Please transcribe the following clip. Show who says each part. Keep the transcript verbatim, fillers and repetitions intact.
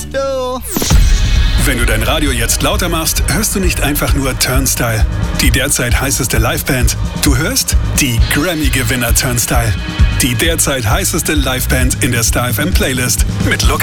Speaker 1: Let's go!
Speaker 2: Wenn du dein Radio jetzt lauter machst, hörst du nicht einfach nur Turnstile, die derzeit heißeste Liveband. Du hörst die Grammy-Gewinner Turnstile, die derzeit heißeste Liveband in der Star F M Playlist mit Lukas